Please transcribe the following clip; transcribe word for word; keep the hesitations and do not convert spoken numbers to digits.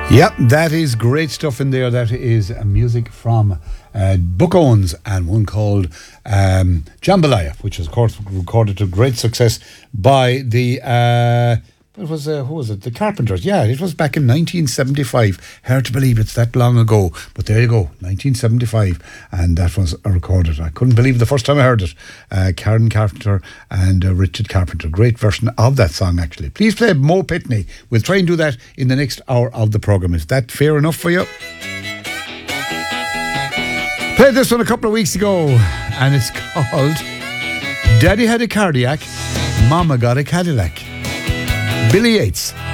Yep, that is great stuff in there. That is uh, music from uh, Buck Owens and one called um, Jambalaya, which was of course recorded to great success by the uh, it was uh, who was it? The Carpenters. Yeah, it was back in nineteen seventy-five. Hard to believe it's that long ago, but there you go, nineteen seventy-five, and that was uh, recorded. I couldn't believe it the first time I heard it. Uh, Karen Carpenter and uh, Richard Carpenter. Great version of that song, actually. Please play Mo Pitney. We'll try and do that in the next hour of the programme. Is that fair enough for you? Played this one a couple of weeks ago, and it's called Daddy Had a Cardiac, Mama Got a Cadillac. Billy Yates.